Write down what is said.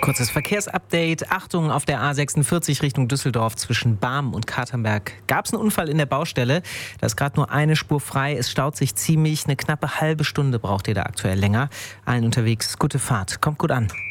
Kurzes Verkehrsupdate. Achtung, auf der A46 Richtung Düsseldorf zwischen Barmen und Katernberg gab es einen Unfall in der Baustelle. Da ist gerade nur eine Spur frei. Es staut sich ziemlich. Eine knappe halbe Stunde braucht ihr da aktuell länger. Allen unterwegs, gute Fahrt. Kommt gut an.